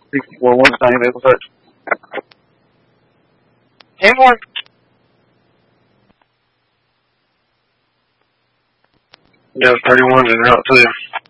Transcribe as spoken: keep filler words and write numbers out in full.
sixty-four one, same vehicle search. ten more. Yeah, thirty-one and route two.